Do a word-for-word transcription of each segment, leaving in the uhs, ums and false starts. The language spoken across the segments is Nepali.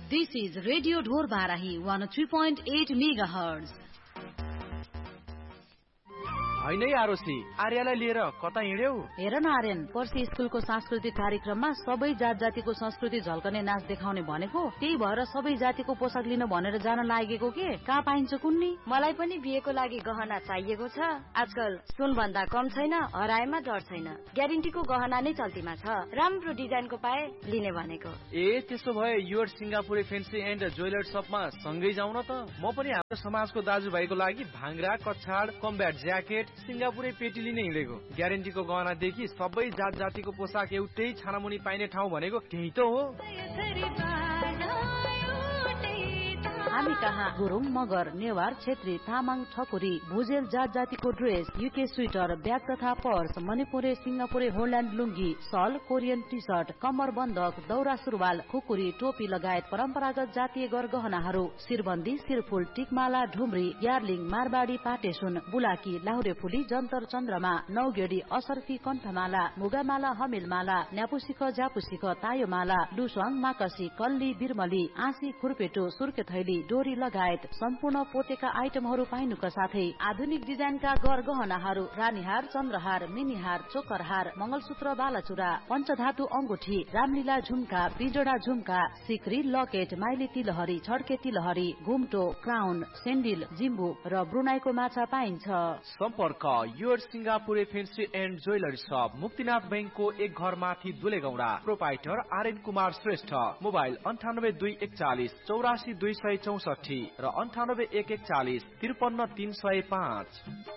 This is Radio Dhor Barahi one oh three point eight megahertz. हैन आरोसी आर्यलाई लिएर कता हिँड्यौ? हेर न आर्यन, पर्सि स्कुलको सांस्कृतिक कार्यक्रममा सबै जात जातिको संस्कृति झल्कने नाच देखाउने भनेको, त्यही भएर सबै जातिको पोसाक लिन भनेर जान लागेको के? कहाँ पाइन्छ कुन्नी? मलाई पनि बिहेको लागि गहना चाहिएको छ। आजकल सुन भन्दा कम छैन, हराएमा डर छैन। ग्यारेन्टीको गहना नै चल्तीमा छ। राम्रो डिजाइनको पाए लिने भनेको। ए त्यसो भए your Singapure fancy and jeweller शपमा सँगै जाउँ न त। म पनि हाम्रो समाजको दाजुभाइको लागि भाङ्रा, कछाड, कम्ब्याट ज्याकेट, सिंगापुरे पेटी लिने हिँडेको। ग्यारेन्टीको गहनादेखि सबै जात जातिको पोसाक एउटै छानामुनि पाइने ठाउँ भनेको केही त हो। हामी कहाँ गुरुङ, मगर, नेवार, छेत्री, तामाङ, ठकुरी, भुजेल जात जातिको ड्रेस, युके स्वेटर, ब्याग तथा पर्स, मणिपुरे, सिंगापुरे, होल्यान्ड लुङ्गी, सल, कोरियन टी सर्ट, कम्मर बन्दक, दौरा सुरुवाल, खुकुरी, टोपी लगायत परम्परागत जातीय गरगहनाहरू, शिरबन्दी, शिरफुल, टिकमाला, ढुम्री, यार्लिङ, मारबाडी, पाटेसुन, बुलाकी, लाहुरे फुली, जन्तर चन्द्रमा, नौगेडी, असर्फी, कण्ठमाला, मुगामाला, हमिलमाला, न्यापुसिक, ज्यापुसिक, तायोमाला, लुस्वाङ, माकसी, कल्ली, बिरमली, आँसी, खुर्पेटो, सुर्के थैली, डोरी लगायत सम्पूर्ण पोतेका आइटमहरू पाइनुका साथै आधुनिक डिजाइनका गरगहनाहरू, रानीहार, चन्द्रहार, मिनीहार, चोकरहार, मंगलसूत्र, बालाचुरा, पञ्चधातु अंगुठी, रामलीला झुम्का, बिजोडा झुम्का, सिक्री, लकेट, माइली तिलहरी, छड्के तिलहरी, घुम्टो, क्राउन, सेन्डिल, जिम्बु र ब्रुनाईको माछा पाइन्छ। सम्पर्क your Singapure fancy and jewellery शप, मुक्तिनाथ बैंकको एक घर माथि दुलेगौडा। प्रोपाइटर आर्यन कुमार श्रेष्ठ। मोबाइल अन्ठानब्बे दुई एकचालिस चौरासी दुई सय चौसठी र अन्ठानब्बे एक एकचालिस त्रिपन्न तीन सय पाँच।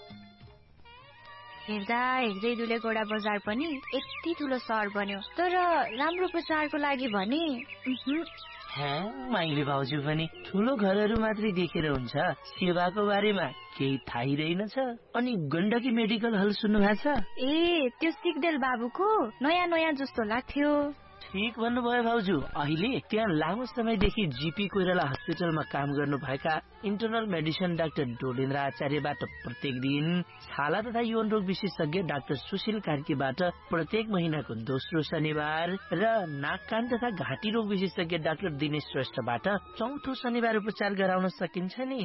हेर्दा हेर्दै दुलेगौडा बजार पनि यति ठुलो सहर बन्यो, तर राम्रो प्रचारको लागि भने माइली भाउजू पनि ठुलो घरहरू मात्रै देखेर हुन्छ, सेवाको बारेमा केही थाहै रहेनछ। अनि गण्डकी मेडिकल हल सुन्नु भएको छ? ए त्यो सिग्देल बाबुको नयाँ नयाँ जस्तो लाग्थ्यो। ठीक भन्नुभयो भाउजू। अहिले त्यहाँ लामो समयदेखि जीपी कोइराला हस्पिटलमा काम गर्नु भएका इन्टरनल मेडिसिन डाक्टर डोलेन्द्र आचार्यबाट प्रत्येक दिन, छाला तथा यौन रोग विशेषज्ञ डाक्टर सुशील कार्कीबाट प्रत्येक महिनाको दोस्रो शनिबार र नाक कान तथा घाँटी रोग विशेषज्ञ डाक्टर दिनेश श्रेष्ठबाट चौथो शनिबार उपचार गराउन सकिन्छ नि।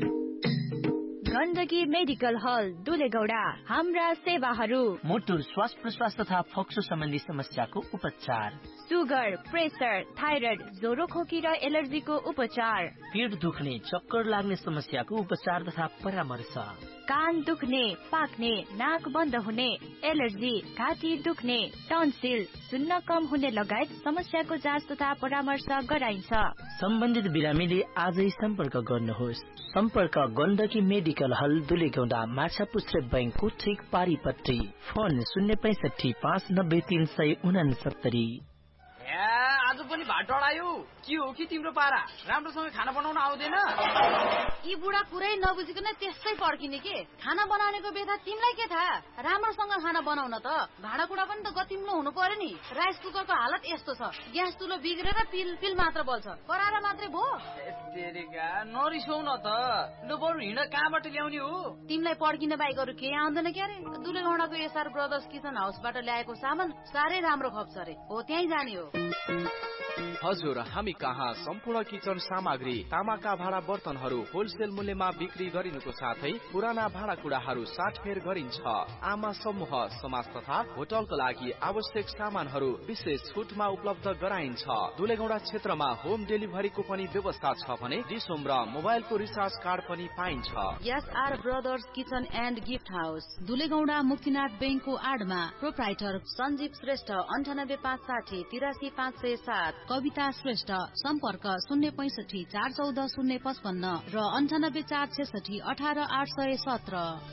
गण्डकी मेडिकल हल दुलेगौडा। हाम्रा सेवाहरू: मुटु, श्वास प्रश्वास तथा फोक्सो सम्बन्धी समस्याको उपचार, सुगर, प्रेसर, थाइरोइड, ज्वरो, खोकी र एलर्जीको उपचार, पेट दुख्ने, चक्कर लाग्ने समस्याको उपचार तथा परामर्श, कान दुख्ने, पाक्ने, नाक बन्द हुने, एलर्जी, घाँटी दुख्ने, टन्सिल, सुन्न कम हुने लगायत समस्याको जाँच तथा परामर्श गराइन्छ। सम्बन्धित बिरामीले आजै सम्पर्क गर्नुहोस्। सम्पर्क गण्डकी मेडिकल हल दुलेगौडा, माछापुच्छ्रे बैंकको ठिक पारिपट्टि। फोन शून्य पैसठी पाँच नब्बे तीन सय उनासत्तरी। आज पनि भात डढायो। के हो कि तिम्रो पारा? राम्रोसँग खाना बनाउन आउँदैन? यी बुढा कुरै नबुझिकन त्यसै पड्किने के? खाना बनाउनेको बेथा तिमीलाई के थाहा? राम्रोसँग खाना बनाउन त भाँडाकुँडा पनि त गतिम्लो हुनु पर्यो नि। राइस कुकरको हालत यस्तो छ, ग्यास चुलो बिग्रेर पिल पिल मात्र बल्छ, करारा मात्रै भो। नरिसाउ न त। लु बरु हिँड, कहाँबाट ल्याउने हो? तिमीलाई पड्किन बाहेक अरू केही आउँदैन क्यारे? दुलेगौडाको एसआर ब्रदर्स किचन हाउसबाट ल्याएको सामान साह्रै राम्रो खप्छ रे। हो त्यही जाने हो। हजुर, हामी कहाँ सम्पूर्ण किचन सामग्री, तामाका भाँडा बर्तनहरू होलसेल मूल्यमा बिक्री गरिनुको साथै पुराना भाँडाकुँडाहरू साटफेर गरिन्छ। आमा समूह, समाज तथा होटलको लागि आवश्यक सामानहरू विशेष छुटमा उपलब्ध गराइन्छ। दुलेगौडा क्षेत्रमा होम डेलिभरीको पनि व्यवस्था छ भने डिसोम र मोबाइलको रिचार्ज कार्ड पनि पाइन्छ। SR brothers kitchen and gift house, दुलेगौडा, Muktinath बैंकको आडमा। प्रोप्राइटर सञ्जीव श्रेष्ठ, अन्ठानब्बे पाँच साठी तिरासी पाँच सय सात। कविता श्रेष्ठ, सम्पर्क शून्य पैसठी चार चौध शून्य पचपन्न र अन्ठानब्बे चार छेसठी अठार आठ सय सत्र।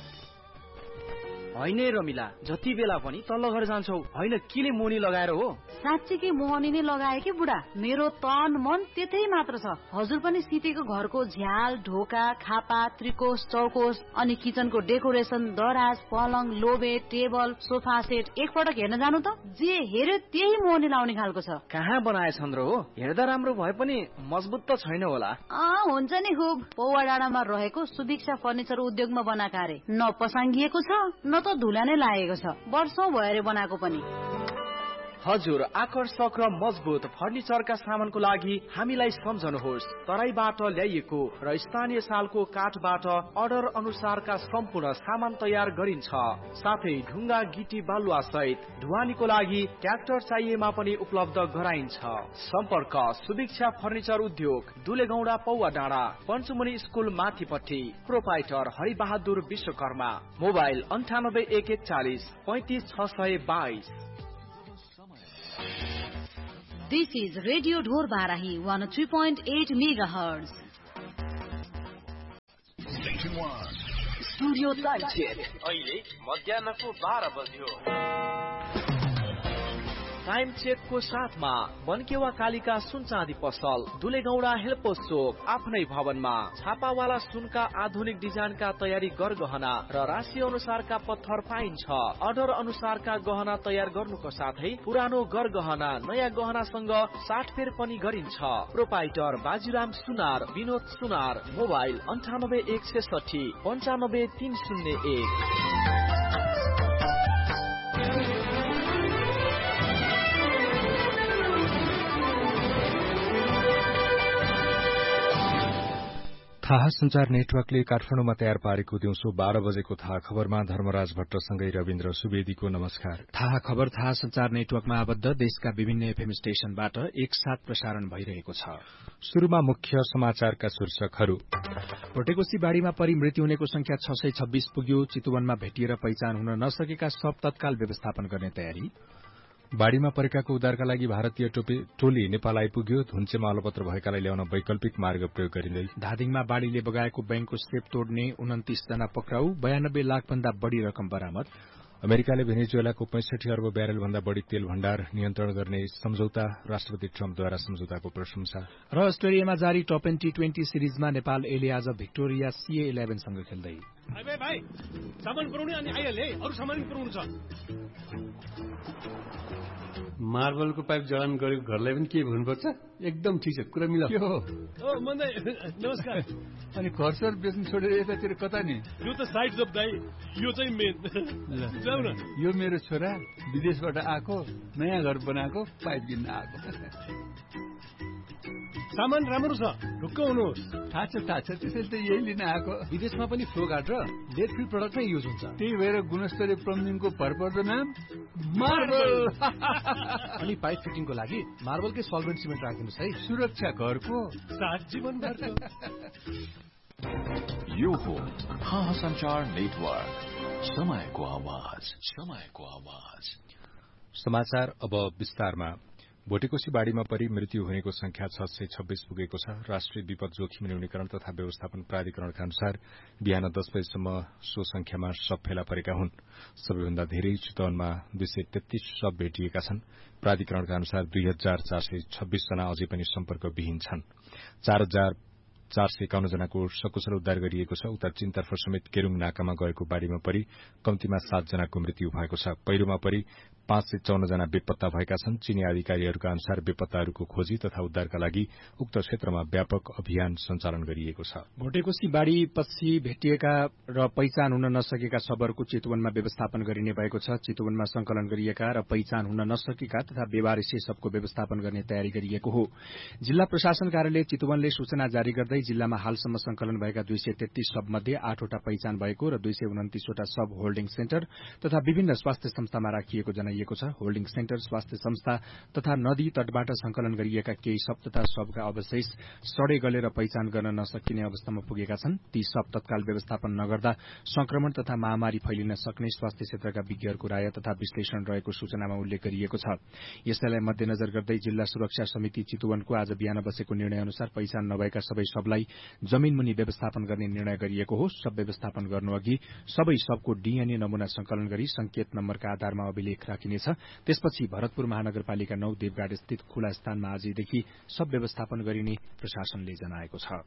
होइन रमिला, जति बेला पनि तल्लो घर जान्छौ, होइन किन मोनी लगाएर हो? साँच्चीकै मोहनी नै लगाए कि बुढा। मेरो तन मन त्यतै मात्र छ। हजुर पनि सितेको घरको झ्याल, ढोका, खापा, त्रिकोश, चौकोश अनि किचनको डेकोरेसन, दराज, पलङ, लोबे, टेबल, सोफा सेट एकपटक हेर्न जानु त। जे हेर्यो त्यही मोहनी लाउने खालको छ। कहाँ बनाएछन् र हो? हेर्दा राम्रो भए पनि मजबुत त छैन होला। अँ हुन्छ नि खुब। पौवा डाँडामा रहेको सुभिक्षा फर्निचर उद्योगमा बनाएका रे। न पसाङ्गिएको छ न त धुला नै लागेको छ। वर्षौं भयो रे बनाएको पनि। हजुर, आकर्षक र मजबुत फर्निचरका सामानको लागि हामीलाई सम्झनुहोस्। तराईबाट ल्याइएको र स्थानीय सालको काठबाट अर्डर अनुसारका सम्पूर्ण सामान तयार गरिन्छ। साथै ढुङ्गा गिटी बालुवा सहित ढुवानीको लागि ट्र्याक्टर चाहिएमा पनि उपलब्ध गराइन्छ। सम्पर्क सुभिक्षा फर्निचर उद्योग, दुलेगौडा पौवा डाँडा, पञ्चमुनि स्कुल माथिपट्टि। प्रोपाइटर हरिबहादुर विश्वकर्मा। मोबाइल अन्ठानब्बे एक एकचालिस पैँतिस छ सय बाइस। This is Radio Dhor Barahi one oh three point eight megahertz. Studio time check. अहिले मध्याहको बाह्र बज्यो। टाइम चेकको साथमा बनकेवा कालिका सुन चाँदी पसल, दुलेगौडा हेल्पोस चोक, आफ्नै भवनमा छापावाला सुनका आधुनिक डिजाइनका तयारी गरगहना र राशि अनुसारका पत्थर पाइन्छ। अर्डर अनुसारका गहना तयार गर्नुको साथै पुरानो गरगहना नयाँ गहनासँग साटफेर पनि गरिन्छ। प्रोपाइटर बाजीराम सुनार, विनोद सुनार। मोबाइल अन्ठानब्बे एक छेसठी पन्चानब्बे तीन शून्य एक। थाहा संचार नेटवर्कले काठमाडौँमा तयार पारेको दिउँसो बाह्र बजेको थाहा खबरमा धर्मराज भट्टसँगै रविन्द्र सुवेदीको नमस्कार। थाहा खबर थाहा संचार नेटवर्कमा आबद्ध देशका विभिन्न एफएम स्टेशनबाट एकसाथ प्रसारण भइरहेको छ। शुरूमा मुख्य समाचारका शीर्षकहरू। भोटेकोसी बाढ़ीमा परि मृत्यु हुनेको संख्या छ सय छब्बीस पुग्यो। चितुवनमा भेटिएर पहिचान हुन नसकेका शव तत्काल व्यवस्थापन गर्ने तयारी। बाढ़ीमा परेकाको उद्धारका लागि भारतीय टोली नेपाल आइपुग्यो। धुन्चेमा अलपत्र भएकालाई ल्याउन वैकल्पिक मार्ग प्रयोग गरिँदै। धादिङमा बाढ़ीले बगाएको बैंकको सेप तोड्ने उन्तिस जना पक्राउ। बयानब्बे लाख भन्दा बढ़ी रकम बरामद। अमेरिकाले भेनेजुएलाको पैंसठी अर्ब ब्यारेल भन्दा बढ़ी तेल भण्डार नियन्त्रण गर्ने सम्झौता। राष्ट्रपति ट्रम्पद्वारा सम्झौताको प्रशंसा। र अस्ट्रेलियामा जारी top an T twenty सिरिजमा Nepal एले आज भिक्टोरिया सीए इलेभेन सँग खेल्दै। भाइ सामान पुर्याउने अनि आइहाले, अरू सामान पुर्याउनु छ। मार्बलको पाइप जडान गरेको घरलाई पनि के भन्नुपर्छ? एकदम ठिक छ, कुरा मिला। के हो? ओ मन्दै नमस्कार। अनि घरसर बेच्नु छोडेर यतातिर कता नि? यो त साइड जब दाइ, यो चाहिँ मेन। जाऊ न। यो मेरो छोरा विदेशबाट आएको, नयाँ घर बनाएको, पाइप किन्न आएको। सामान राम्रो छ, ढुक्क हुनुहोस्। थाहा छ थाहा छ, त्यसैले त यही लिन आएको। विदेशमा पनि फ्लो गार्ड र लेड फ्री प्रडक्ट नै युज हुन्छ। त्यही भएर गुणस्तरीय प्लम्बिङको भरपर्दो नाम मार्बल। अनि पाइप फिटिङको लागि मार्बलकै सल्भेन्ट सिमेन्ट राखिदिनुहोस् है। सुरक्षा घरको साथ जीवनभर। यो हो थाहा संचार नेटवर्क, समयको आवाज, समयको आवाज। समाचार अब विस्तारमा। भोटेकोसी बाढ़ीमा परि मृत्यु हुनेको संख्या छ सय छब्बीस पुगेको छ। राष्ट्रिय विपद जोखिम न्यूनीकरण तथा व्यवस्थापन प्राधिकरणका अनुसार बिहान दस बजेसम्म सो संख्यामा शव फेला परेका हुन्। सबैभन्दा धेरै चितवनमा दुई सय तेत्तीस शव भेटिएका छन्। प्राधिकरणका अनुसार दुई हजार चार सय छब्बीस जना अझै पनि सम्पर्कविहीन छन्। चार हजार चार सय एकाउन्न जनाको सकुशल उद्धार गरिएको छ। उता चीनतर्फ समेत केरूङ नाकामा गएको बाढ़ीमा परि कम्तीमा सात जनाको मृत्यु भएको छ। पहिरोमा परि पाँच सय चौन्न जना बेपत्ता भएका छन्। चीनी अधिकारीहरूका अनुसार बेपत्ताहरूको खोजी तथा उद्धारका लागि उक्त क्षेत्रमा व्यापक अभियान सञ्चालन गरिएको छ। भोटेकोसी बाढ़ीपछि भेटिएका र पहिचान हुन नसकेका शवहरूको चितवनमा व्यवस्थापन गरिने भएको छ। चितवनमा संकलन गरिएका र पहिचान हुन नसकेका तथा बेवारिसे शवको व्यवस्थापन गर्ने तयारी गरिएको हो। जिल्ला प्रशासन कार्यालय चितवनले सूचना जारी गर्दै जिल्लामा हालसम्म संकलन भएका दुई सय तेत्तीस शव मध्ये आठवटा पहिचान भएको र दुई सय उन्तिसवटा शव होल्डिङ सेन्टर तथा विभिन्न स्वास्थ्य संस्थामा राखिएको जनाइएको छ। होल्डिङ सेन्टर, स्वास्थ्य संस्था तथा नदी तटबाट संकलन गरिएका केही शव तथा शवका अवशेष सडे गलेर पहिचान गर्न नसकिने अवस्थामा पुगेका छन्। ती शव तत्काल व्यवस्थापन नगर्दा संक्रमण तथा महामारी फैलिन सक्ने स्वास्थ्य क्षेत्रका विज्ञहरूको राय तथा विश्लेषण रहेको सूचनामा उल्लेख गरिएको छ। यसैलाई मध्यनजर गर्दै जिल्ला सुरक्षा समिति चितवनको आज बिहान बसेको निर्णय अनुसार पहिचान नभएका सबै शवलाई जमीनमुनि व्यवस्थापन गर्ने निर्णय गरिएको हो। शव व्यवस्थापन गर्नुअघि सबै शवको डीएनए नमूना संकलन गरी संकेत नम्बरका आधारमा अभिलेख राखिनेछ। त्यसपछि भरतपुर महानगरपालिका नौ देवघाट स्थित खुला स्थानमा आजदेखि शव व्यवस्थापन गरिने प्रशासनले जनाएको छ।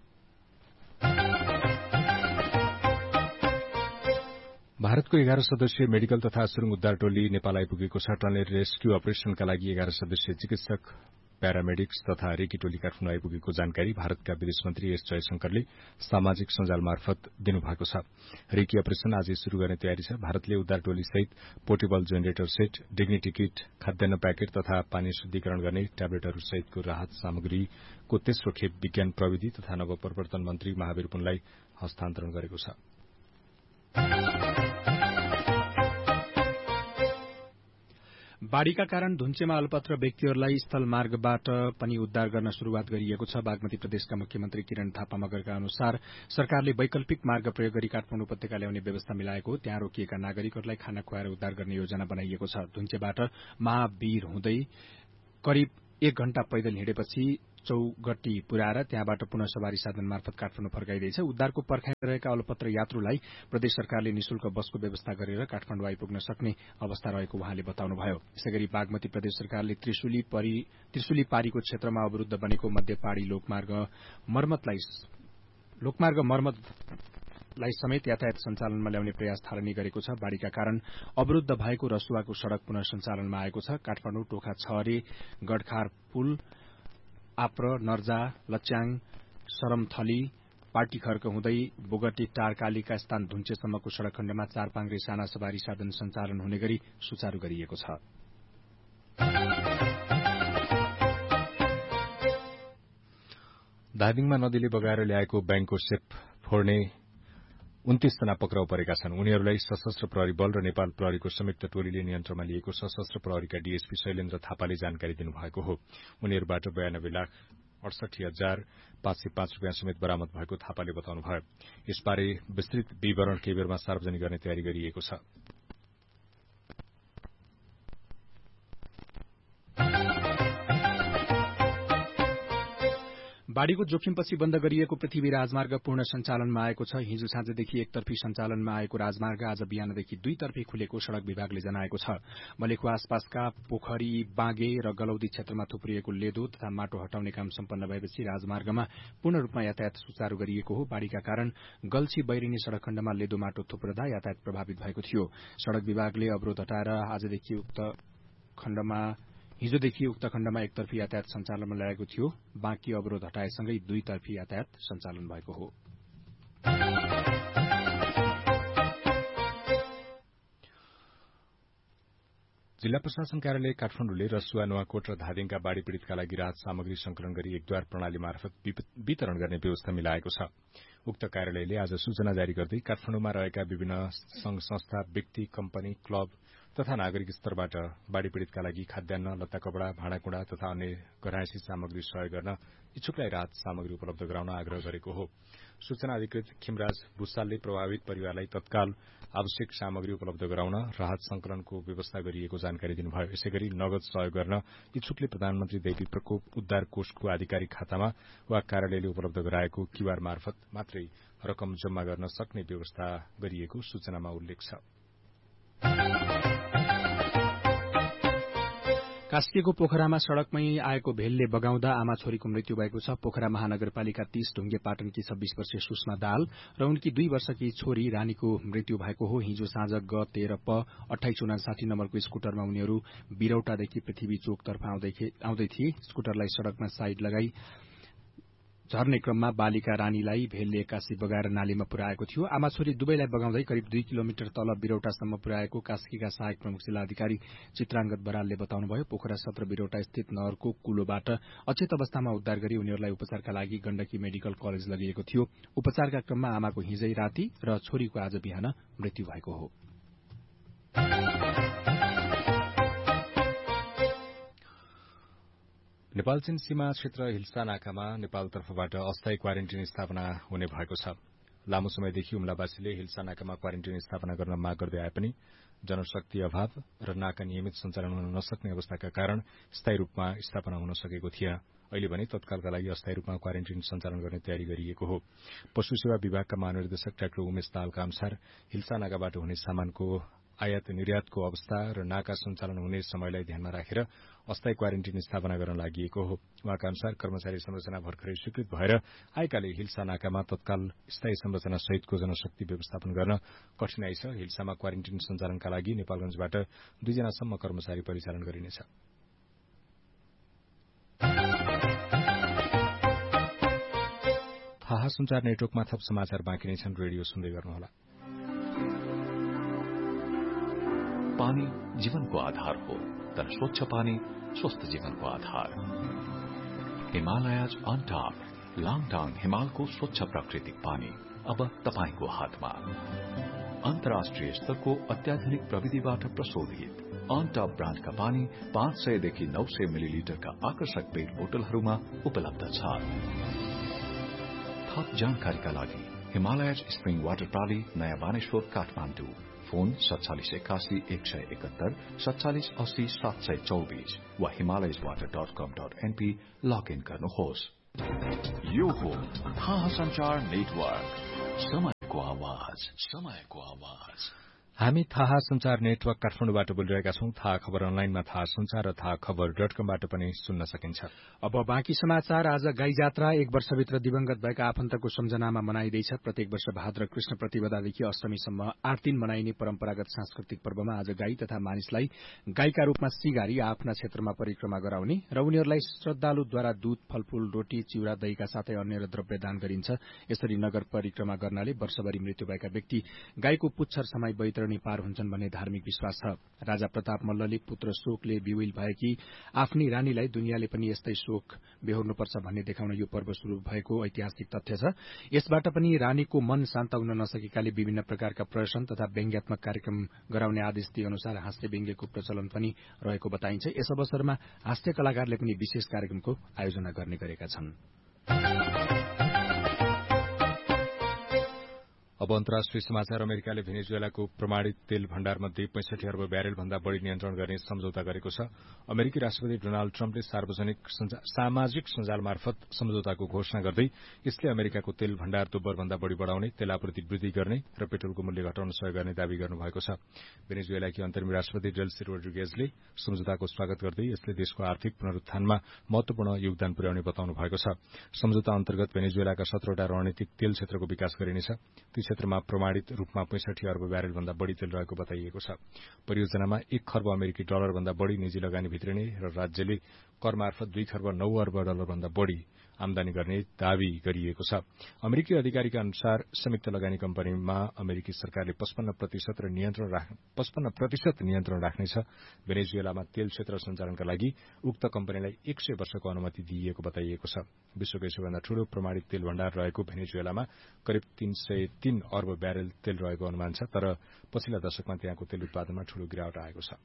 भारतको एघार सदस्यीय मेडिकल तथा सुरुङ उद्धार टोली नेपाल आइपुगेको छ। टनल रेस्क्यू अपरेशनका लागि एघार सदस्यीय चिकित्सक प्यारामेडिक्स तथा रेकी टोली काठमाडौँ आइपुगेको जानकारी भारतका विदेश मन्त्री एस जयशंकरले सामाजिक सञ्जाल मार्फत दिनुभएको छ। रेकी अपरेशन आज शुरू गर्ने तयारी छ। भारतले उद्धार टोली सहित पोर्टेबल जेनेरेटर सेट, डिग्निटी किट, खाद्यान्न प्याकेट तथा पानी शुद्धिकरण गर्ने ट्याब्लेटहरू सहितको राहत सामग्रीको तेस्रो खेप विज्ञान प्रविधि तथा नवप्रवर्तन मन्त्री महावीर पुनलाई हस्तान्तरण गरेको छ। बाढ़ीका कारण धुन्चेमा अल्पत्र व्यक्तिहरूलाई स्थल मार्गबाट पनि उद्धार गर्न शुरूआत गरिएको छ। बागमती प्रदेशका मुख्यमन्त्री किरण थापा मगरका अनुसार सरकारले वैकल्पिक मार्ग प्रयोग गरी काठमाडौँ उपत्यका ल्याउने व्यवस्था मिलाएको, त्यहाँ रोकिएका नागरिकहरूलाई खाना खुवाएर उद्धार गर्ने योजना बनाइएको छ। धुन्चेबाट महावीर हुँदै करिब एक घण्टा पैदल हिँडेपछि चौगट्टी पुर्याएर त्यहाँबाट पुनः सवारी साधन मार्फत काठमाडौँ फर्काइँदैछ। उद्धारको पर्खाइमा रहेका अल्पत्र यात्रुलाई प्रदेश सरकारले निशुल्क बसको व्यवस्था गरेर काठमाडौँ आइपुग्न सक्ने अवस्था रहेको उहाँले बताउनुभयो। यसैगरी बागमती प्रदेश सरकारले त्रिशुली परी त्रिशुली पारीको क्षेत्रमा अवरूद्ध बनेको मध्यपाड़ी लोकमार्ग मर्मतलाई लोकमार्ग मर्मतलाई समेत यातायात सञ्चालनमा ल्याउने प्रयास थालनी गरेको छ। बाढ़ीका कारण अवरूद्ध भएको रसुवाको सड़क पुनः सञ्चालनमा आएको छ। काठमाडौँ टोखा छहरे गढखार पुल आप्र नर्जा लच्याङ सरमथली पार्टीखर्क हुँदै बोगटी टारकालीका स्थान धुन्चेसम्मको सड़क खण्डमा चार पाङ्ग्रे साना सवारी साधन सञ्चालन हुने गरी सुचारू गरिएको छ। धादिङमा नदीले बगाएर ल्याएको ब्याङ्कको सेफ फोड्ने उन्तीस जना पक्राउ परेका छन्। उनीहरूलाई सशस्त्र प्रहरी बल र नेपाल प्रहरीको संयुक्त टोलीले नियन्त्रणमा लिएको सशस्त्र प्रहरीका डीएसपी शैलेन्द्र थापाले जानकारी दिनुभएको हो। उनीहरूबाट बयानब्बे लाख अडसठी हजार पाँच सय पाँच रूपियाँ समेत बरामद भएको थापाले बताउनुभयो। यसबारे विस्तृत विवरण केही बेरमा सार्वजनिक गर्ने तयारी गरिएको छ। बाढ़ीको जोखिमपछि बन्द गरिएको पृथ्वी राजमार्ग पूर्ण सञ्चालनमा आएको छ। हिजो साँझदेखि एकतर्फी सञ्चालनमा आएको राजमार्ग आज बिहानदेखि दुईतर्फी खुलेको सड़क विभागले जनाएको छ। मलेखु आसपासका पोखरी, बाँगे र गलौदी क्षेत्रमा थुप्रिएको लेदो तथा माटो हटाउने काम सम्पन्न भएपछि राजमार्गमा पूर्ण रूपमा यातायात सुचारू गरिएको हो। बाढ़ीका कारण गल्छी बैरिनी सड़क खण्डमा लेदो माटो थुप्रदा यातायात प्रभावित भएको थियो। सड़क विभागले अवरोध हटाएर आजदेखि उक्त खण्डमा हिजोदेखि उक्त खण्डमा एकतर्फी यातायात सञ्चालनमा ल्याएको थियो। बाँकी अवरोध हटाएसँगै दुईतर्फी यातायात सञ्चालन भएको हो। जिल्ला प्रशासन कार्यालय काठमाडौँले रसुवा, नुवाकोट र धादिङका बाढ़ी पीड़ितका लागि राहत सामग्री संकलन गरी एकद्वार प्रणाली मार्फत वितरण गर्ने व्यवस्था मिलाएको छ। उक्त कार्यालयले आज सूचना जारी गर्दै काठमाडौँमा रहेका विभिन्न संघ संस्था, व्यक्ति, कम्पनी, क्लब तथा नागरिक स्तरबाट बाढ़ी पीड़ितका लागि खाद्यान्न, लत्ता कपड़ा, भाँडाकुँडा तथा अन्य घरायसी सामग्री सहयोग गर्न इच्छुकलाई राहत सामग्री उपलब्ध गराउन आग्रह गरेको हो। सूचना अधिकृत खिमराज भूषालले प्रभावित परिवारलाई तत्काल आवश्यक सामग्री उपलब्ध गराउन राहत संकलनको व्यवस्था गरिएको जानकारी दिनुभयो। यसैगरी नगद सहयोग गर्न इच्छुकले प्रधानमन्त्री दैवी प्रकोप उद्धार कोषको आधिकारिक खातामा वा कार्यालयले उपलब्ध गराएको क्यूआर मार्फत मात्रै रकम जम्मा गर्न सक्ने व्यवस्था गरिएको सूचनामा उल्लेख छ। कास्कीको पोखरामा सड़कमै आएको भेलले बगाउँदा आमा छोरीको मृत्यु भएको छ। पोखरा महानगरपालिका तीस ढुङ्गे पाटनकी छब्बीस वर्षीय सुषमा दाल र उनकी दुई वर्षकी छोरी रानीको मृत्यु भएको हो। हिजो साँझ ग तेह्र प अठाइस उनासाठी नम्बरको स्कूटरमा उनीहरू बिरौटादेखि पृथ्वी चोकतर्फ आउँदै थिए। स्कूटरलाई सड़कमा साइड लगाई झर्ने क्रममा बालिका रानीलाई भेलले एक्कासी बगाएर नालीमा पुर्याएको थियो। आमा छोरी दुवैलाई बगाउँदै करिब दुई किलोमिटर तल बिरौटासम्म पुर्याएको कास्कीका सहायक प्रमुख जिल्लाधिकारी चित्रांगत बरालले बताउनुभयो। पोखरा सत्र बिरौटा स्थित नहरको कुलोबाट अचेत अवस्थामा उद्धार गरी उनीहरूलाई उपचारका लागि गण्डकी मेडिकल कलेज लगिएको थियो। उपचारका क्रममा आमाको हिजै राति र छोरीको आज बिहान मृत्यु भएको हो। नेपाल चीन सीमा क्षेत्र हिल्सा नाकामा नेपाल तर्फबाट अस्थायी क्वारेन्टिन स्थापना हुने भएको छ। लामो समयदेखि हुम्लावासीले हिल्सा नाकामा क्वारेन्टिन स्थापना गर्न माग गर्दै आए पनि जनशक्ति अभाव र नाका नियमित सञ्चालन हुन नसक्ने अवस्थाका कारण स्थायी रूपमा स्थापना हुन सकेको थिएन। अहिले भने तत्कालका लागि अस्थायी रूपमा क्वारेन्टिन सञ्चालन गर्ने तयारी गरिएको हो। पशु सेवा विभागका महानिर्देशक डाक्टर उमेश दाहालका अनुसार हिल्सा नाकाबाट हुने सामानको आयात निर्यातको अवस्था र नाका सञ्चालन हुने समयलाई ध्यानमा राखेर अस्थायी क्वारेन्टिन स्थापना गर्न लागि हो। उहाँका अनुसार कर्मचारी संरचना भर्खरै स्वीकृत भएर आएकाले हिल्सा नाकामा तत्काल स्थायी संरचना सहितको जनशक्ति व्यवस्थापन गर्न कठिनाई छ। हिल्सामा क्वारेन्टिन सञ्चालनका लागि नेपालगंजबाट दुईजनासम्म कर्मचारी परिचालन गरिनेछ। थाहा संचार नेटवर्कमा थप समाचार बाँकी नै छन्। रेडियो सुन्दै गर्नुहोला। पानी जीवनको आधार हो, तर स्वच्छ पानी स्वस्थ जीवनको आधार। हिमालयज अन टप लाङटाङ हिमालको स्वच्छ प्राकृतिक पानी अब तपाईको हातमा। अन्तर्राष्ट्रिय स्तरको अत्याधुनिक प्रविधिबाट प्रशोधित अन टप ब्रान्डका पानी पाँच सयदेखि नौ सय मिलिलिटरका आकर्षक पेट बोतलहरूमा उपलब्ध छ। थप जानकारीका लागि हिमालयज स्प्रिङ वाटर प्रणाली नयाँ बानेश्वर काठमाडौँ। फोन सत्तालिस एकासी एक सय एकहत्तर सत्तालिस अस्सी सात सय चौबिस वा हिमालयज वाटर डट कम डट एनपी लगइन गर्नुहोस्। यो हो थाहा संचार नेटवर्क, समयको आवाज, समयको आवाज। हामी थाहा संचार नेटवर्क काठमाडौँबाट बोलिरहेका छौं। थाहा खबर अनलाइनमा थाहा संचार र थाहा खबर डट कमबाट पनि सुन्न सकिन्छ। अब बाँकी समाचार। आज गाई जात्रा एक वर्षभित्र दिवंगत भएका आफन्तको सम्झनामा मनाइँदैछ। प्रत्येक वर्ष भाद्र कृष्ण प्रतिपदादेखि अष्टमीसम्म आठ दिन मनाइने परम्परागत सांस्कृतिक पर्वमा आज गाई तथा मानिसलाई गाईका रूपमा सिगारी आफ्ना क्षेत्रमा परिक्रमा गराउने र उनीहरूलाई श्रद्धालुद्वारा दूध, फलफूल, रोटी, चिउरा, दहीका साथै अन्य द्रव्य दान गरिन्छ। यसरी नगर परिक्रमा गर्नाले वर्षभरि मृत्यु भएका व्यक्ति गाईको पुच्छर समाई बैतरणी पार हुन्छन् भन्ने धार्मिक विश्वास छ। राजा प्रताप मल्लले पुत्र शोकले विविल भएकी आफ्नी रानीलाई दुनियाँले पनि यस्तै शोक बेहोर्नुपर्छ भन्ने देखाउन यो पर्व शुरू भएको ऐतिहासिक तथ्य छ। यसबाट पनि रानीको मन शान्त हुन नसकेकाले विभिन्न प्रकारका प्रदर्शन तथा व्यङ्ग्यात्मक कार्यक्रम गराउने आदेश दिए अनुसार हास्य व्यङ्ग्यको प्रचलन पनि रहेको बताइन्छ। यस अवसरमा हास्य कलाकारले पनि विशेष कार्यक्रमको आयोजना गर्ने गरेका छन्। अब अन्तर्राष्ट्रिय समाचार। अमेरिकाले भेनेजुएलाको प्रमाणित तेल भण्डारमध्ये पैंसठी अर्ब ब्यारेल भन्दा बढ़ी नियन्त्रण गर्ने सम्झौता गरेको छ। अमेरिकी राष्ट्रपति डोनाल्ड ट्रम्पले सार्वजनिक सामाजिक सञ्जाल मार्फत सम्झौताको घोषणा गर्दै यसले अमेरिकाको तेल भण्डार दोब्बर भन्दा बढ़ी बढ़ाउने, तेलापूर्ति वृद्धि गर्ने र पेट्रोलको मूल्य घटाउन सहयोग गर्ने दावी गर्नुभएको छ। भेनेजुएलाकी अन्तरिम राष्ट्रपति डेल्सी रोड्रिगेजले सम्झौताको स्वागत गर्दै यसले देशको आर्थिक पुनरुत्थानमा महत्वपूर्ण योगदान पुर्याउने बताउनु भएको छ। सम्झौता अन्तर्गत भेनेजुएलाका सत्रवटा रणनीतिक तेल क्षेत्रको विकास गरिनेछ। ती क्षेत्रमा प्रमाणित रूपमा पैंसठी अर्ब ब्यारेल भन्दा बढ़ी तेल रहेको बताइएको छ। परियोजनामा एक खर्ब अमेरिकी डलर भन्दा बढ़ी निजी लगानी भित्रिने र राज्यले कर मार्फत दुई खर्ब नौ अर्ब डलर भन्दा बढ़ी आमदानी गर्ने दावी गरिएको छ। अमेरिकी अधिकारीका अनुसार संयुक्त लगानी कम्पनीमा अमेरिकी सरकारले पचपन्न प्रतिशत र नियन्त्रण पचपन्न प्रतिशत नियन्त्रण राख्नेछ। भेनेजुएलामा तेल क्षेत्र सञ्चालनका लागि उक्त कम्पनीलाई एक सय वर्षको अनुमति दिइएको बताइएको छ। विश्वकै सबैभन्दा ठूलो प्रमाणित तेल भण्डार रहेको भेनेजुएलामा करिब तीन सय तीन अर्ब ब्यारेल तेल रहेको अनुमान छ। तर पछिल्ला दशकमा त्यहाँको तेल उत्पादनमा ठूलो गिरावट आएको छ।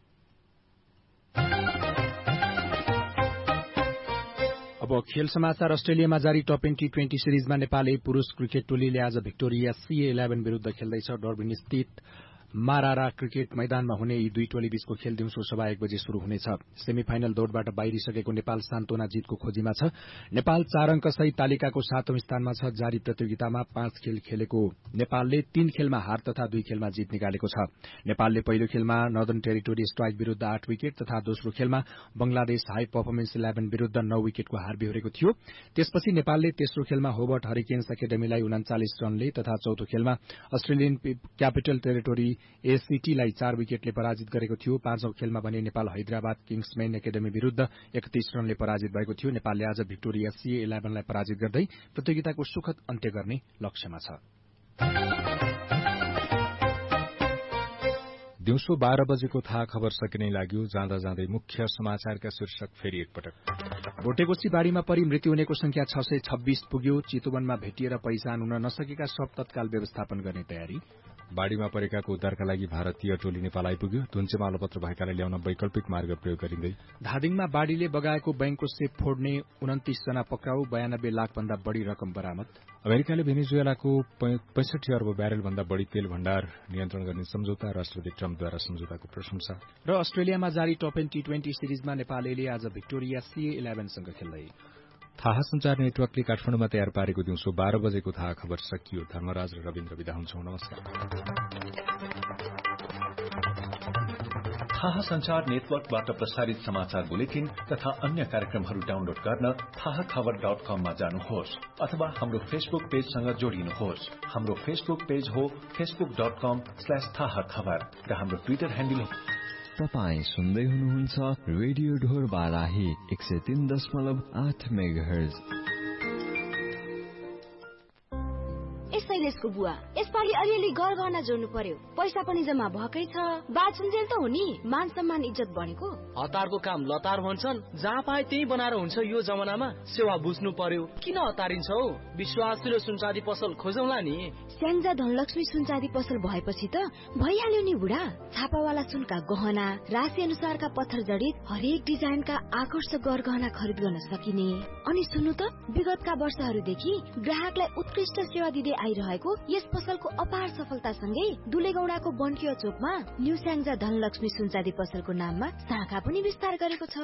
अब खेल समाचार। अस्ट्रेलियामा जारी टप टी ट्वेन्टी सिरिजमा नेपाली पुरूष क्रिकेट टोलीले आज भिक्टोरिया सी इलेभेन विरूद्ध खेल्दैछ। डर्बिन स्थित मारारा क्रिकेट मैदानमा हुने यी दुई टोली बीचको खेल दिउँसो सवा एक बजे शुरू हुनेछ। सेमी फाइनल दौड़बाट बाहिरिसकेको नेपाल सान्तोना जितको खोजीमा छ। नेपाल चार अंक सहित तालिकाको सातौं स्थानमा छ। जारी प्रतियोगितामा पाँच खेल खेलेको नेपालले तीन खेलमा हार तथा दुई खेलमा जित निकालेको छ। नेपालले पहिलो खेलमा नर्दर्न टेरिटोरी स्ट्राइक विरूद्ध आठ विकेट तथा दोस्रो खेलमा बंगलादेश हाई परफर्मेन्स इलेभेन विरूद्ध नौ विकेटको हार बेहोरेको थियो। त्यसपछि नेपालले तेस्रो खेलमा होबर्ट हरिकेन्स एकाडेमीलाई उनाचालिस रनले तथा चौथो खेलमा अस्ट्रेलियन क्यापिटल टेरिटोरी एसीटीलाई चार विकेटले पराजित गरेको थियो। पाँचौं खेलमा भने नेपाल हैदराबाद किङ्सम्यान एकाडेमी विरूद्ध एकतीस रनले पराजित भएको थियो। नेपालले आज भिक्टोरिया सी इलेभेनलाई पराजित गर्दै प्रतियोगिताको सुखद अन्त्य गर्ने लक्ष्यमा छ। दिउँसो बाह्र बजेको थाहा खबर सकिनै लाग्यो। जाँदा जाँदै मुख्य समाचारका शीर्षक फेरि एकपटक। भोटेकोशी बाढ़ीमा परि मृत्यु हुनेको संख्या छ सय छब्बीस पुग्यो। चितवनमा भेटिएर पहिचान हुन नसकेका सब तत्काल व्यवस्थापन गर्ने तयारी। बाढ़ीमा परेकाको उद्धारका लागि भारतीय टोली नेपाल आइपुग्यो। धुन्चेमा अलपत्र भएकालाई ल्याउन वैकल्पिक मार्ग प्रयोग गरिँदै। धादिङमा बाढ़ीले बगाएको बैंकको सेफ फोड्ने उन्तिस जना पक्राउ। बयानब्बे लाख भन्दा बढ़ी रकम बरामद। अमेरिकाले भेनेजुएलाको पैंसठी अर्ब ब्यारेल भन्दा बढ़ी तेल भण्डार नियन्त्रण गर्ने सम्झौता। राष्ट्रपति ट्रम्पद्वारा सम्झौताको प्रशंसा। र अस्ट्रेलियामा जारी टप टी ट्वेन्टी सिरिजमा नेपालले आज भिक्टोरिया सी इलेभेनसँग खेल्दै। थाहा संचार नेटवर्कले काठमाडौँमा तयार पारेको दिउँसो बाह्र बजेको थाहा खबर सकियो। धर्मराज र रविन्द्र विदा हुन्छौं। नमस्कार। थाहा संचार नेटवर्कबाट प्रसारित समाचार बुलेटिन तथा अन्य कार्यक्रमहरू डाउनलोड गर्न थाहा खबर डट कममा जानुहोस् अथवा हाम्रो फेसबुक पेजसँग जोडिनुहोस्। हाम्रो फेसबुक पेज हो फेसबुक डट कम स्ल्याश थाहा खबर र हाम्रो ट्विटर ह्यान्डल हो। तपाईँ सुन्दै हुनुहुन्छ रेडियो ढोर बाराही एक सय तीन दशमलव आठ मेगाहर्ज। गणेशको बुवा, यसपालि अलिअलि गरगहना जोड्नु पर्यो। पैसा पनि जम्मा भएकै छ। बाचुन्जेल त हो नि, मान सम्मान इज्जत बढेको। हतारको काम लतार भन्छन्, जहाँ पाए त्यही बनाएर हुन्छ। यो जमानामा सेवा बुझ्नु पर्यो, किन हतारिन्छौ? विश्वासिलो सुनचाँदी पसल खोजौला नि। स्याङ्जा धनलक्ष्मी सुनचाँदी पसल भएपछि त भइहाल्यो नि बुढा। छापावाला सुनका गहना, राशि अनुसारका पत्थर जडित हरेक डिजाइनका आकर्षक गरगहना खरिद गर्न सकिने। अनि सुन्नु त, विगतका वर्षहरूदेखि ग्राहकलाई उत्कृष्ट सेवा दिँदै आइरहेको यस पसलको अपार सफलतासँगै दुलेगौडाको बन्किया चोकमा न्यू स्याङ्जा धनलक्ष्मी सुनचाँदी पसलको नाममा शाखा पनि विस्तार गरेको छ।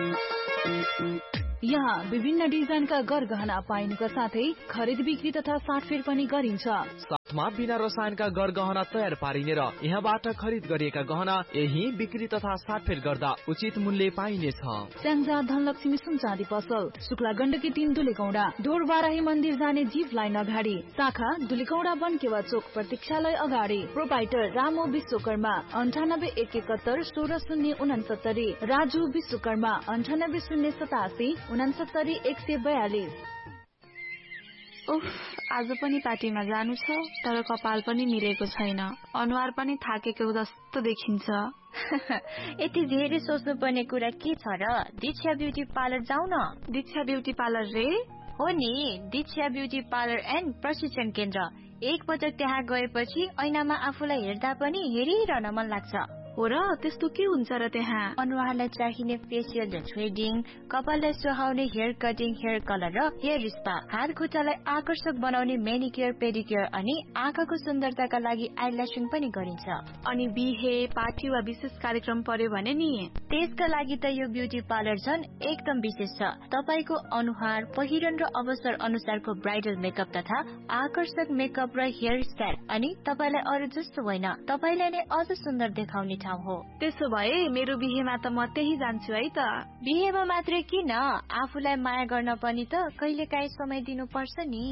यहाँ विभिन्न डिजाइनका गरगहना पाइनुका साथै खरिद बिक्री तथा साटफेर पनि गरिन्छ। साथमा बिना रसायनका गरगहना तयार पारिने र यहाँबाट खरिद गरिएका गहना यही बिक्री तथा साटफेर गर्दा उचित मूल्य पाइनेछ। स्याङ्जा धनलक्ष्मी सुनचाँदी पसल, शुक्ला गण्डकी तीन दुलेगौडा, डोरबाराही मन्दिर जाने जीप लाइन अगाडि, शाखा दुलेगौडा बनकेवा चोक प्रतीक्षालय अगाडि। प्रोपाइटर रामो विश्वकर्मा, अन्ठानब्बे एक एकहत्तर सोह्र शून्य उनासत्तरी। राजु विश्वकर्मा, अन्ठानब्बे शून्य सतासी उनासत्तरी एक सय बयालिस। उफ, आज पनि पार्टीमा जानु छ, तर कपाल पनि मिलेको छैन। अनुहार पनि थाकेको जस्तो देखिन्छ। यति धेरै सोच्नु पर्ने कुरा के छ र? दीक्षा ब्युटी पार्लर जाऊ न। दीक्षा ब्युटी पार्लर रे? हो नि, दीक्षा ब्युटी पार्लर एन्ड प्रशिक्षण केन्द्र। एक पटक त्यहाँ गएपछि ऐनामा आफूलाई हेर्दा पनि हेरिरहन मन लाग्छ। हो र, त्यस्तो के हुन्छ र त्यहाँ? अनुहारलाई चाहिने फेसियल र थ्रेडिङ, कपाललाई सुहाउने हेयर कटिङ, हेयर कलर र हेयर स्पा, हात खुट्टालाई आकर्षक बनाउने मेनिक्योर पेडिक्योर अनि आँखाको सुन्दरताका लागि आइल्यासिङ पनि गरिन्छ। अनि बिहे, पार्टी वा विशेष कार्यक्रम पर्यो भने नि त्यसका लागि त यो ब्युटी पार्लर झन् एकदम विशेष छ। तपाईको अनुहार, पहिरन र अवसर अनुसारको ब्राइडल मेकअप तथा आकर्षक मेकअप र हेयर स्टाइल, अनि तपाईलाई अरू जस्तो होइन, तपाईलाई नै अझ सुन्दर देखाउने ठाउँ हो। त्यसो भए मेरो बिहेमा त म त्यही जान्छु है त। बिहेमा मात्रै किन, आफूलाई माया गर्न पनि त कहिलेकाहीँ समय दिनुपर्छ नि।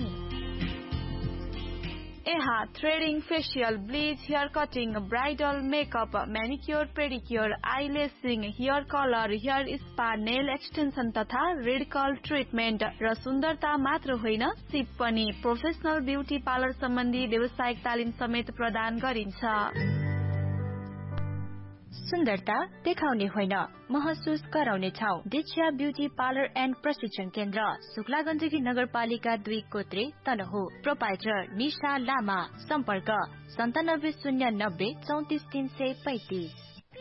यहाँ threading, facial, bleach, hair cutting, bridal makeup, म्यानिक्योर pedicure, आइलेसिङ, hair colour, hair spa, nail extension तथा रेडिकल ट्रिटमेन्ट र सुन्दरता मात्र होइन, सिप पनि। प्रोफेसनल ब्युटी पार्लर सम्बन्धी व्यावसायिक तालिम समेत प्रदान गरिन्छ। सुन्दरता देखाउने होइन, महसुस गराउने ठाउँ। दीक्षा ब्युटी पार्लर एन्ड प्रशिक्षण केन्द्र, शुक्ला गण्डकी नगरपालिका दुई कोत्रे तनहु। प्रोपाइटर निशा लामा, सम्पर्क सन्तानब्बे शून्य नब्बे चौतिस तीन सय पैतिस।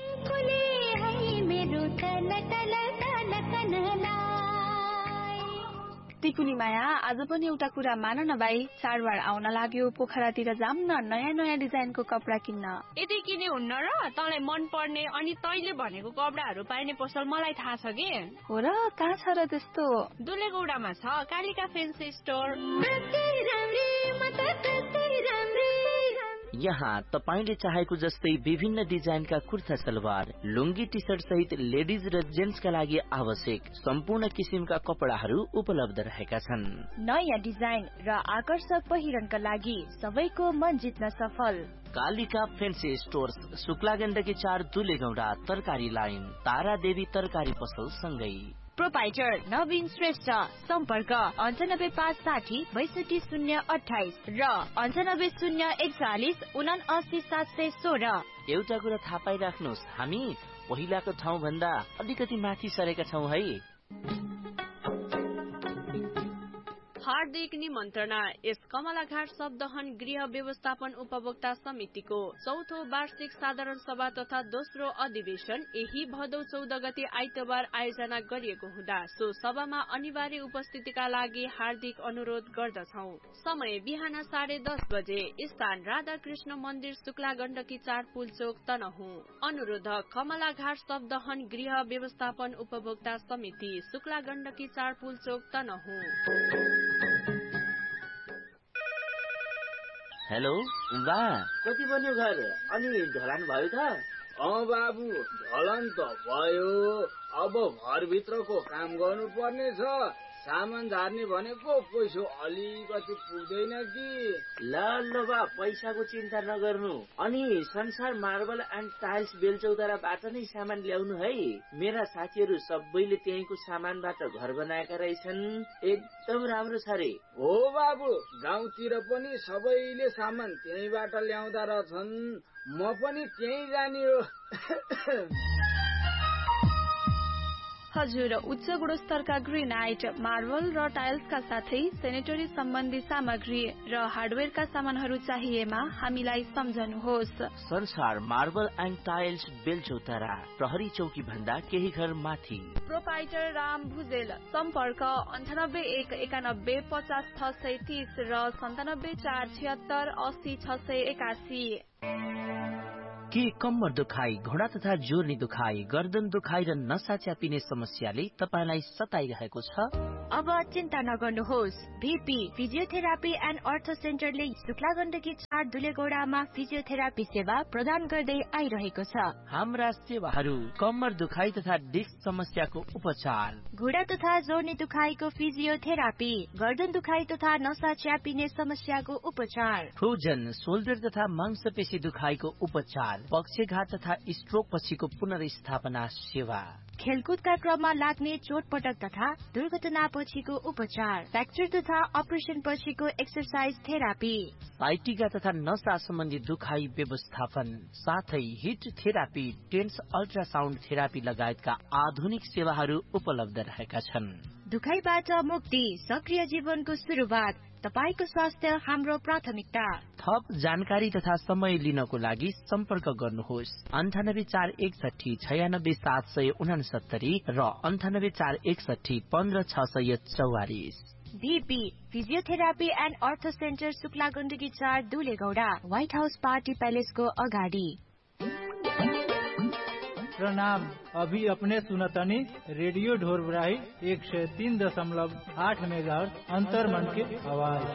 टिकुली माया, आज पनि एउटा कुरा मान न भाइ, चाडबाड आउन लाग्यो, पोखरातिर जाम न, नयाँ नयाँ डिजाइनको कपडा किन्न। यदि किने हुन्न र? तँलाई मन पर्ने अनि तैले भनेको कपडाहरू पाइने पसल मलाई थाहा छ कि। हो र, कहाँ छ र त्यस्तो? दुलेगौडामा छ, कालिका फेन्सी स्टोर। यहाँ तपाईले चाहेको जस्तै विभिन्न डिजाइनका कुर्ता सलवार, लुङ्गी, टी सर्ट सहित लेडिज र जेन्ट्सका लागि आवश्यक सम्पूर्ण किसिमका कपडाहरू उपलब्ध रहेका छन्। नयाँ डिजाइन र आकर्षक पहिरनका लागि सबैको मन जित्न सफल। कालिका फेन्सी स्टोर्स, शुक्ला गण्डकी चार दुलेगौडा, तरकारी लाइन, तारा देवी तरकारी पसल सँगै। प्रोपाइटर नवीन श्रेष्ठ, सम्पर्क अन्ठानब्बे पाँच साठी बैसठी शून्य अठाइस र अन्ठानब्बे शून्य एकचालिस उना अस्सी सात सय सोह्र। एउटा कुरा थाहा पाइराख्नुहोस्, हामी पहिलाको ठाउँ भन्दा अलिकति माथि सरेका छौँ है। हार्दिक निमन्त्रणा। यस कमलाघाट शब्दहन गृह व्यवस्थापन उपभोक्ता समितिको चौथो वार्षिक साधारण सभा तथा दोस्रो अधिवेशन यही भदौ चौध गते आइतबार आयोजना गरिएको हुँदा सो सभामा अनिवार्य उपस्थितिका लागि हार्दिक अनुरोध गर्दछौ। समय बिहान साढे दस बजे, स्थान राधाकृष्ण मन्दिर, शुक्ला गण्डकी चार पुलचोक तनहु। अनुरोधक कमलाघाट शब्दहन गृह व्यवस्थापन उपभोक्ता समिति, शुक्ला गण्डकी चार पुलचोक तनहु। हेलो बा, कति बन्यो घर? अनि ढलान भयो त? अँ बाबु, ढलान त भयो। अब घरभित्रको काम गर्नु पर्ने छ, सामान झार्ने भनेको पैसा अलिकति पुग्दैन कि। ल ल बा पैसाको चिन्ता नगर्नु। अनि संसार मार्बल एन्ड टाइल्स बेलचौताराबाट नै सामान ल्याउनु है। मेरा साथीहरू सबैले त्यहीँको सामानबाट घर बनाएका रहेछन्। एकदम राम्रो छ रे। हो बाबु, गाउँतिर पनि सबैले सामान त्यहीँबाट ल्याउँदा रहेछन्। म पनि त्यहीँ जाने हो। हजुर, उच्च गुणस्तरका ग्रेनाइट, मार्बल र टाइल्सका साथै सेनेटरी सम्बन्धी सामग्री र हार्डवेयरका सामानहरू चाहिएमा हामीलाई सम्झनुहोस्। संसार मार्बल एन्ड टाइल्स बेलचौतारा, प्रहरी चौकी भन्दा केही घर माथि। प्रोपाइटर राम भुजेल। सम्पर्क अन्ठानब्बे एक एकानब्बे पचास छ सय तीस र सन्तानब्बे चार छिहत्तर अस्सी छ सय एकासी। के कम्मर दुखाइ, घोडा तथा जोर्नी दुखाइ, गर्दन दुखाइ र नसा च्यापिने समस्याले तपाईलाई सताइरहेको छ? अब चिन्ता नगर्नुहोस्। भीपी फिजियोथेरापी एन्ड अर्थो सेन्टरले शुक्ला गण्डकी चार दुलेगौडामा फिजियोथेरापी सेवा प्रदान गर्दै आइरहेको छ। हाम्रा सेवाहरू कम्मर दुखाइ तथा डिस्क समस्याको उपचार, घोडा तथा जोर्नी दुखाइको फिजियोथेरापी, गर्दन दुखाइ तथा नसा च्यापिने समस्याको उपचार, फ्रोजन शोल्डर तथा मांसपेशी दुखाइको उपचार, पक्षघात तथा स्ट्रोक पछिको पुनर्स्थापना सेवा, खेलकुदका क्रममा लाग्ने चोटपटक तथा दुर्घटना पछिको उपचार, फ्र्याक्चर तथा अपरेसन पछिको एक्सरसाइज थेरापी, साइटिका तथा नसा सम्बन्धी दुखाइ व्यवस्थापन, साथै hit therapy, tense ultrasound therapy लगायतका आधुनिक सेवाहरू उपलब्ध रहेका छन्। दुखाइबाट मुक्ति, सक्रिय जीवनको सुरुवात, तपाईको स्वास्थ्य हाम्रो प्राथमिकता। थप जानकारी तथा समय लिनको लागि सम्पर्क गर्नुहोस् अन्ठानब्बे चार एकसठी छयानब्बे सात सय उनासत्तरी र अन्ठानब्बे चार एकसठी पन्ध्र छ सय चौवालिस। भीपी फिजियोथेरापी एन्ड अर्थो सेन्टर शुक्ला गण्डकी चार दुलेगौडा, व्हाइट हाउस पार्टी पैलेसको अगाडि। प्रणाम। अभी अपने सुनतनी रेडियो ढोरबराही एक सौ तीन दशमलव आठ मेगाहर्ट्ज अंतर्मन की आवाज।